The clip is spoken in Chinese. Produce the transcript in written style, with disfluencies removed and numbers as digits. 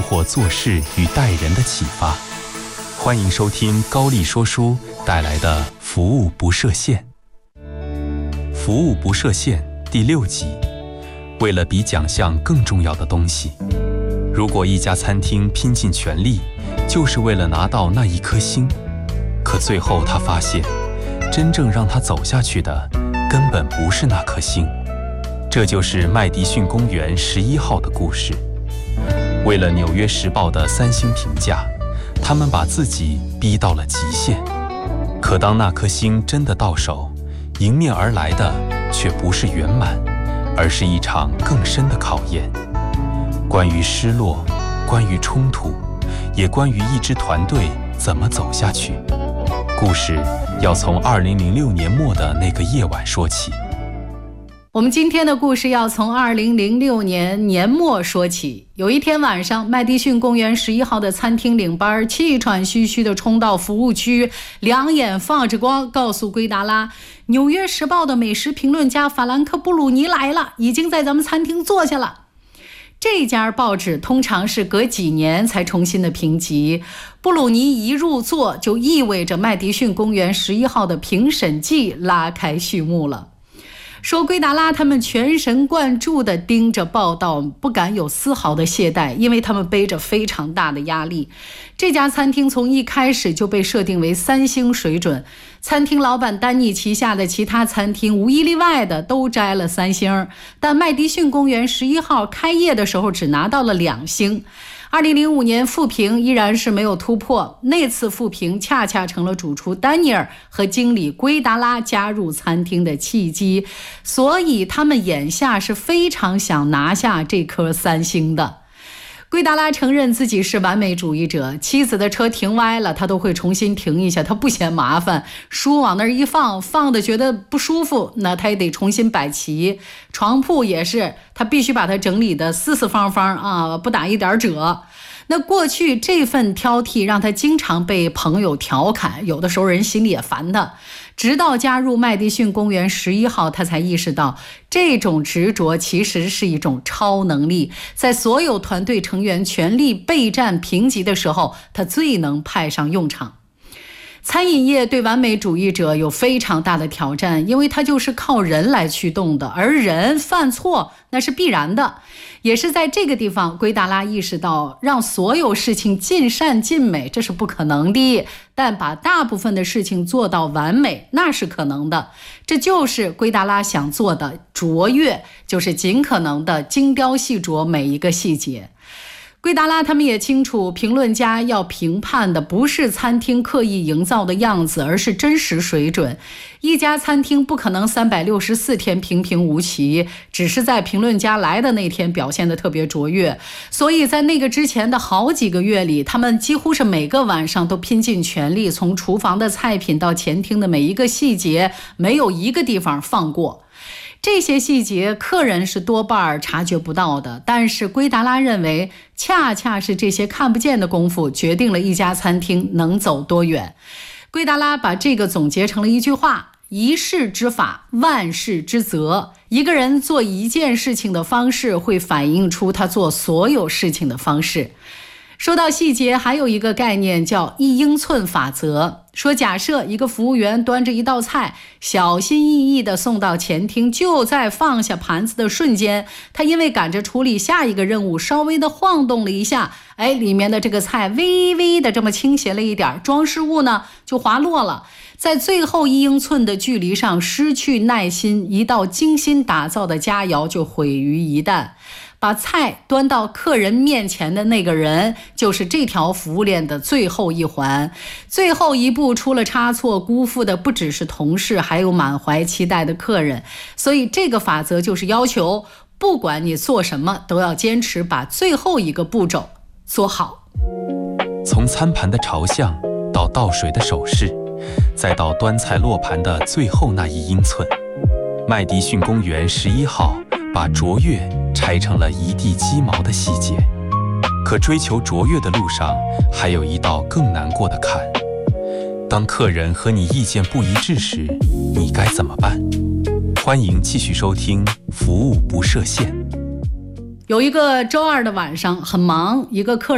活做事与待人的启发。欢迎收听高丽说书带来的服务不设限。服务不设限第6集，为了比奖项更重要的东西。如果一家餐厅拼尽全力，就是为了拿到那一颗星，可最后他发现，真正让他走下去的根本不是那颗星。这就是麦迪逊公园11号的故事。为了《纽约时报》的3星评价，他们把自己逼到了极限。可当那颗星真的到手，迎面而来的却不是圆满，而是一场更深的考验。关于失落，关于冲突，也关于一支团队怎么走下去。故事要从2006年末的那个夜晚说起。 我们今天的故事要从2006年年末说起。有一天晚上，麦迪逊公园11号的餐厅领班气喘吁吁地冲到服务区，两眼放着光，告诉圭达拉，《纽约时报》的美食评论家法兰克·布鲁尼来了，已经在咱们餐厅坐下了。这家报纸通常是隔几年才重新的评级，布鲁尼一入座，就意味着麦迪逊公园11号的评审季拉开序幕了。说圭达拉他们全神贯注地盯着报道，不敢有丝毫的懈怠，因为他们背着非常大的压力。这家餐厅从一开始就被设定为3星水准，餐厅老板丹尼旗下的其他餐厅无一例外的都摘了3星，但麦迪逊公园11号开业的时候只拿到了2星。2005年复评依然是没有突破，那次复评恰恰成了主厨丹尼尔和经理圭达拉加入餐厅的契机，所以他们眼下是非常想拿下这颗3星的。圭达拉承认自己是完美主义者，妻子的车停歪了，他都会重新停一下，他不嫌麻烦。书往那儿一放，放的觉得不舒服，那他也得重新摆齐。床铺也是，他必须把它整理的四四方方啊，不打一点褶。那过去这份挑剔让他经常被朋友调侃，有的时候人心里也烦他。直到加入麦迪逊公园11号，他才意识到这种执着其实是一种超能力，在所有团队成员全力备战评级的时候，他最能派上用场。餐饮业对完美主义者有非常大的挑战，因为它就是靠人来驱动的，而人犯错那是必然的。也是在这个地方，圭达拉意识到让所有事情尽善尽美这是不可能的，但把大部分的事情做到完美那是可能的。这就是圭达拉想做的卓越，就是尽可能的精雕细琢每一个细节。圭达拉他们也清楚，评论家要评判的不是餐厅刻意营造的样子，而是真实水准。一家餐厅不可能364天平平无奇，只是在评论家来的那天表现得特别卓越。所以在那个之前的好几个月里，他们几乎是每个晚上都拼尽全力，从厨房的菜品到前厅的每一个细节，没有一个地方放过。这些细节客人是多半察觉不到的，但是圭达拉认为恰恰是这些看不见的功夫决定了一家餐厅能走多远。圭达拉把这个总结成了一句话：一事之法，万事之责。一个人做一件事情的方式会反映出他做所有事情的方式。说到细节，还有一个概念叫1英寸法则。说假设一个服务员端着一道菜，小心翼翼地送到前厅，就在放下盘子的瞬间，他因为赶着处理下一个任务，稍微的晃动了一下，里面的这个菜微微的这么倾斜了一点，装饰物呢就滑落了。在最后1英寸的距离上失去耐心，一道精心打造的佳肴就毁于一旦。把菜端到客人面前的那个人，就是这条服务链的最后一环。最后一步出了差错，辜负的不只是同事，还有满怀期待的客人。所以这个法则就是要求，不管你做什么，都要坚持把最后一个步骤做好。 从餐盘的朝向到倒水的手势，再到端菜落盘的最后那1英寸，麦迪逊公园11号把卓越拆成了一地鸡毛的细节。可追求卓越的路上，还有一道更难过的坎。当客人和你意见不一致时，你该怎么办？欢迎继续收听服务不设限。 有一个周二的晚上很忙，一个客人